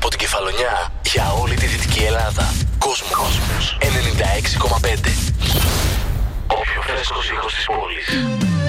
Από την Κεφαλονιά για όλη τη Δυτική Ελλάδα. Κόσμος 96,5. Ο πιο φρέσκος ήχος της πόλης.